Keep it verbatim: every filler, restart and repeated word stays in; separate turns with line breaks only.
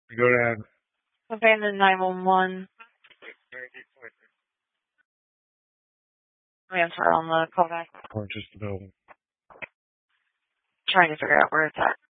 Go ahead.
Abandoned nine one one. Answer on the callback.
Or just the building.
Trying to figure out where it's at.